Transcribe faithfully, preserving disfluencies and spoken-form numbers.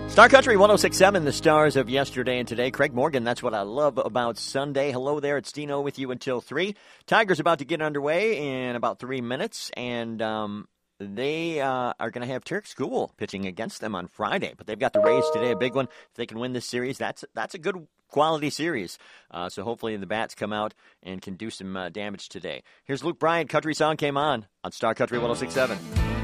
Star Country one oh six point seven, the stars of yesterday and today. Craig Morgan, that's what I love about Sunday. Hello there, it's Dino with you until three. Tigers about to get underway in about three minutes, and um, they uh, are going to have Turk School pitching against them on Friday. But they've got the Rays today, a big one. If they can win this series, that's that's a good quality series. Uh, so hopefully the bats come out and can do some uh, damage today. Here's Luke Bryan, Country Song Came On on Star Country one oh six point seven.